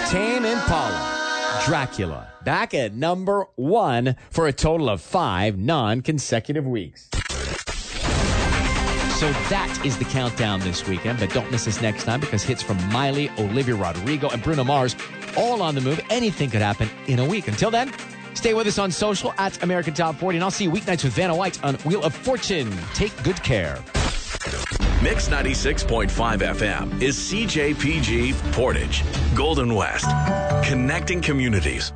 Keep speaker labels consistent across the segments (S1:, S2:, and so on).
S1: Tame Impala, Dracula, back at number 1 for a total of 5 non-consecutive weeks. So that is the countdown this weekend, but don't miss us next time because hits from Miley, Olivia Rodrigo, and Bruno Mars all on the move. Anything could happen in a week. Until then, stay with us on social at American Top 40, and I'll see you weeknights with Vanna White on Wheel of Fortune. Take good care.
S2: Mix 96.5 FM is CJPG Portage, Golden West, connecting communities.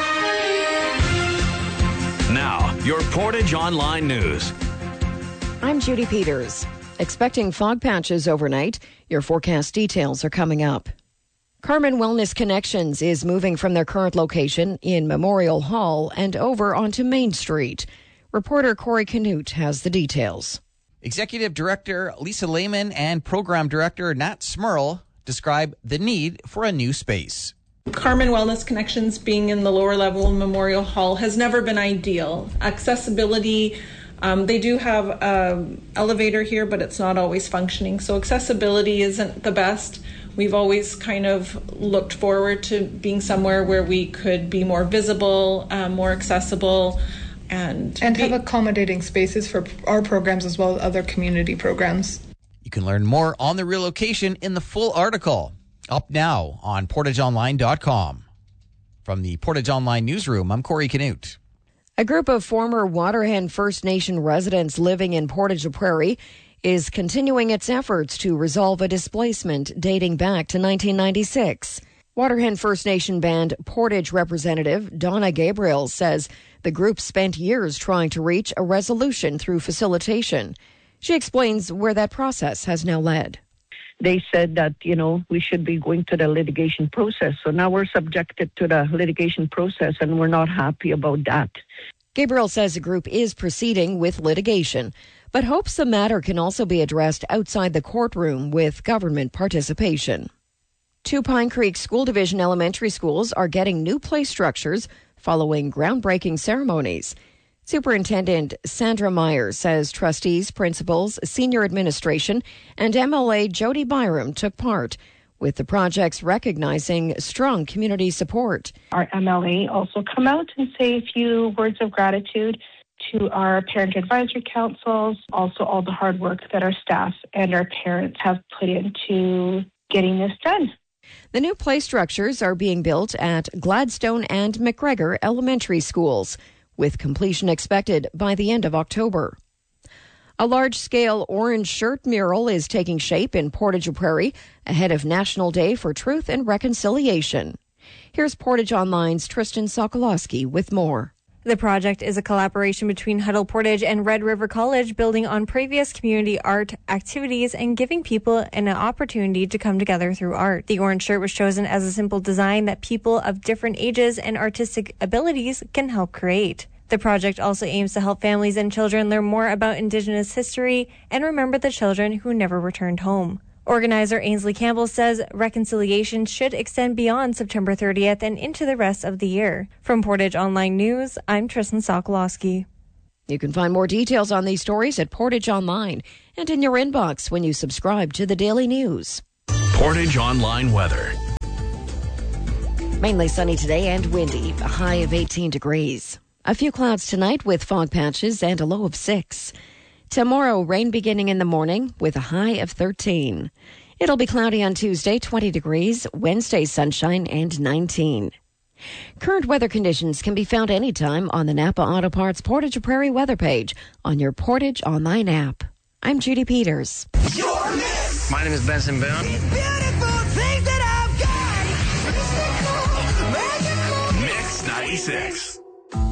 S2: Now, your Portage Online News.
S3: I'm Judy Peters. Expecting fog patches overnight. Your forecast details are coming up. Carmen Wellness Connections is moving from their current location in Memorial Hall and over onto Main Street. Reporter Corey Canute has the details.
S4: Executive Director Lisa Lehman and Program Director Nat Smurl describe the need for a new space.
S5: Carmen Wellness Connections being in the lower level in Memorial Hall has never been ideal. Accessibility, they do have an elevator here, but it's not always functioning. So accessibility isn't the best. We've always kind of looked forward to being somewhere where we could be more visible, more accessible, and
S6: have accommodating spaces for our programs as well as other community programs.
S4: You can learn more on the relocation in the full article, up now on portageonline.com. From the Portage Online newsroom, I'm Corey Canute.
S3: A group of former Waterhen First Nation residents living in Portage la Prairie is continuing its efforts to resolve a displacement dating back to 1996. Waterhen First Nation band Portage representative Donna Gabriel says the group spent years trying to reach a resolution through facilitation. She explains where that process has now led.
S7: They said that, we should be going to the litigation process. So now we're subjected to the litigation process, and we're not happy about that.
S3: Gabriel says the group is proceeding with litigation, but hopes the matter can also be addressed outside the courtroom with government participation. 2 Pine Creek School Division elementary schools are getting new play structures following groundbreaking ceremonies. Superintendent Sandra Meyer says trustees, principals, senior administration, and MLA Jody Byram took part, with the projects recognizing strong community support.
S8: Our MLA also come out and say a few words of gratitude to our parent advisory councils, also all the hard work that our staff and our parents have put into getting this done.
S3: The new play structures are being built at Gladstone and McGregor elementary schools, with completion expected by the end of October. A large-scale orange shirt mural is taking shape in Portage la Prairie ahead of National Day for Truth and Reconciliation. Here's Portage Online's Tristan Sokolowski with more.
S9: The project is a collaboration between Huddle Portage and Red River College, building on previous community art activities and giving people an opportunity to come together through art. The orange shirt was chosen as a simple design that people of different ages and artistic abilities can help create. The project also aims to help families and children learn more about Indigenous history and remember the children who never returned home. Organizer Ainsley Campbell says reconciliation should extend beyond September 30th and into the rest of the year. From Portage Online News, I'm Tristan Sokolowski.
S3: You can find more details on these stories at Portage Online and in your inbox when you subscribe to the Daily News.
S2: Portage Online weather.
S3: Mainly sunny today and windy, a high of 18 degrees. A few clouds tonight with fog patches and a low of 6. Tomorrow, rain beginning in the morning with a high of 13. It'll be cloudy on Tuesday, 20 degrees. Wednesday, sunshine and 19. Current weather conditions can be found anytime on the Napa Auto Parts Portage la Prairie weather page on your Portage Online app. I'm Judy Peters.
S10: My name is Benson Boone.
S2: Mix 96.